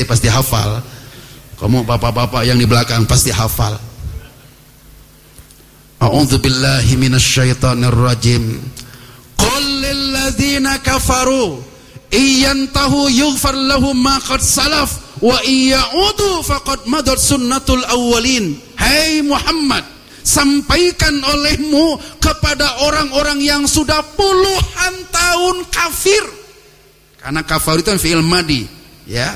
pasti hafal. Kamu bapak-bapak yang di belakang pasti hafal. A'udzubillahi minasyaitonirrajim. Qul lil ladzina kafaru iyantahu yughfar lahum ma qad salaf wa iyaudu faqad madat sunnatul awwalin. Hai Muhammad, sampaikan olehmu kepada orang-orang yang sudah puluhan tahun kafir. Karena kafir itu fi'il madi, ya.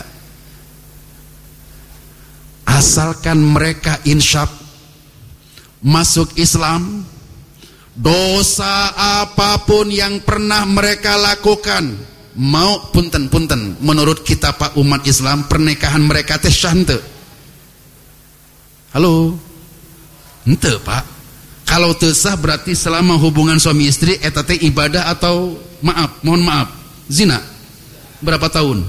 Asalkan mereka insyaf masuk Islam, dosa apapun yang pernah mereka lakukan, mau punten menurut kita Pak umat Islam, pernikahan mereka teh syah henteu? Halo, henteu Pak. Kalau teu sah berarti selama hubungan suami istri eta teh ibadah atau mohon maaf zina. Berapa tahun?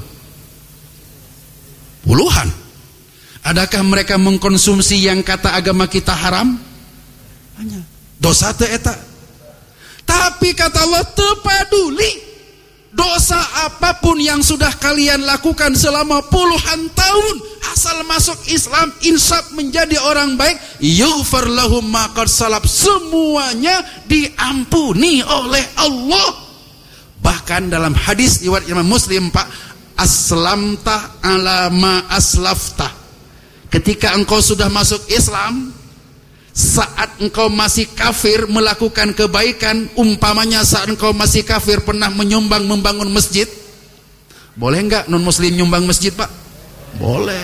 Puluhan. Adakah mereka mengkonsumsi yang kata agama kita haram? Hanya dosa teu eta. Tapi kata Allah teu paduli dosa apapun yang sudah kalian lakukan selama puluhan tahun, asal masuk Islam, insaf menjadi orang baik, yughfar lahum ma qad salaf, semuanya diampuni oleh Allah. Bahkan dalam hadis riwayat Imam Muslim, Pak, aslamta ala ma aslafta. Ketika engkau sudah masuk Islam, saat engkau masih kafir melakukan kebaikan, umpamanya saat engkau masih kafir pernah menyumbang membangun masjid, boleh enggak non muslim nyumbang masjid, Pak? Boleh.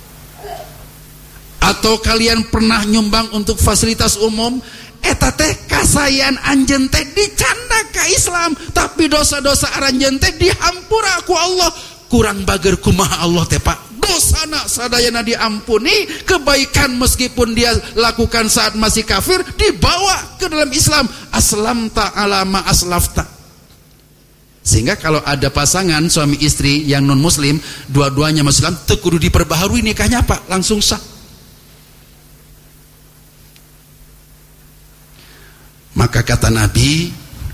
Atau kalian pernah nyumbang untuk fasilitas umum, eta teh kasayan anjeun teh dicanda ka Islam, tapi dosa-dosa aranjeun teh dihampura ku Allah. Kurang bager kumaha Allah teh, Pak? Dosana sadayana diampuni, kebaikan meskipun dia lakukan saat masih kafir dibawa ke dalam Islam. Aslamta ala ma aslafta. Sehingga kalau ada pasangan suami istri yang non muslim, dua-duanya Muslim, teu kudu diperbaharui nikahnya, Pak, langsung sah. Maka kata Nabi,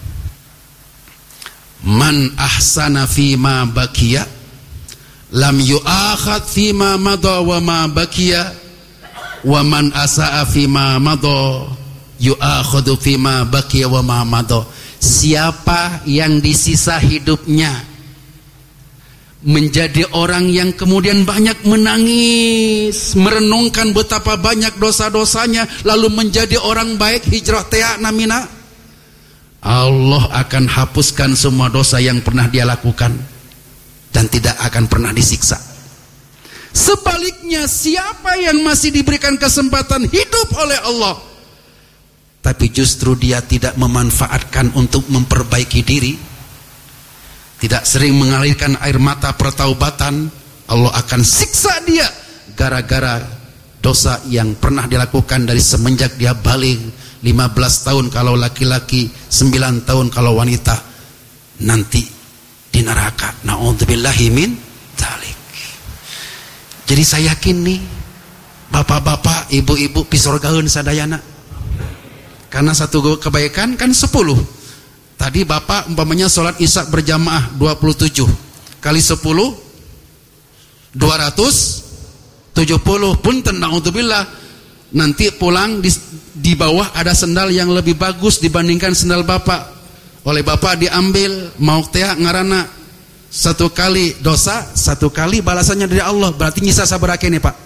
man ahsana fima bakiya lam yu'akhad fima madha wa ma bakiya wa man asa'a fima madha yu'akhadu fima bakiya wa ma madha. Siapa yang di sisa hidupnya menjadi orang yang kemudian banyak menangis, merenungkan betapa banyak dosa-dosanya, lalu menjadi orang baik, hijrah teh namina, Allah akan hapuskan semua dosa yang pernah dia lakukan dan tidak akan pernah disiksa. Sebaliknya, siapa yang masih diberikan kesempatan hidup oleh Allah tapi justru dia tidak memanfaatkan untuk memperbaiki diri, tidak sering mengalirkan air mata pertaubatan, Allah akan siksa dia gara-gara dosa yang pernah dilakukan dari semenjak dia balik. 15 tahun kalau laki-laki, 9 tahun kalau wanita, nanti di neraka. Na'udzubillahi min dzalik. Jadi saya yakin nih, bapak-bapak, ibu-ibu pisorgaeun sadayana. Karena satu kebaikan kan 10. Tadi bapak umpamanya sholat isya berjamaah 27 kali 10 270, punten na'udzubillah. Nanti pulang di bawah ada sendal yang lebih bagus dibandingkan sendal bapak. Oleh bapak diambil, mau teh ngarana 1 kali dosa, 1 kali balasannya dari Allah. Berarti nyisa sabaraha nih, Pak?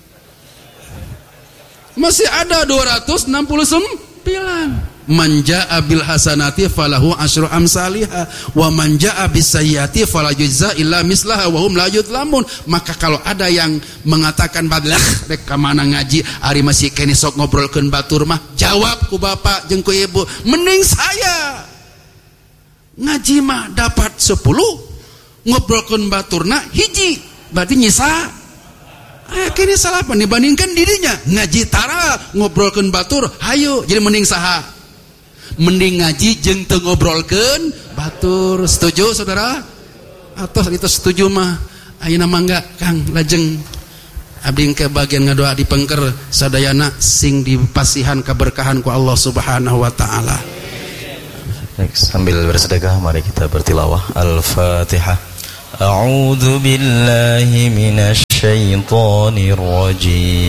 Masih ada 269. Man jaa bil hasanati falahu asyru amsalihha wa man jaa bis sayyiati fala yujza illa mislaha wa hum la yudlamun. Maka kalau ada yang mengatakan badlah rek ka mana ngaji ari masih kene sok ngobrolkeun batur mah, jawab ku bapak jeung ku ibu, mending saya ngaji mah dapat 10, ngobrolkeun baturna hiji, berarti nyisa kini salah apa dibandingkan dirinya ngaji tara ngobrolkeun batur hayu, jadi mending saha? Mending ngaji jeung teu ngobrolkeun batur. Setuju saudara? Atos itu setuju mah ayeuna mangga Kang lajeng abdi ke bagian ngadoa dipengker sadayana sing dipasihan keberkahan ku Allah Subhanahu wa taala. Baik, sambil bersedekah mari kita bertilawah Al-Fatihah. A'udzu billahi minasy الشيطان الرجيم